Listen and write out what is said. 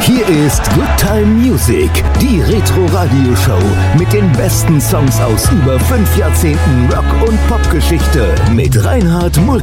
Hier ist Good Time Music, die Retro-Radio-Show mit den besten Songs aus über 5 Jahrzehnten Rock- und Popgeschichte mit Reinhard Mulke.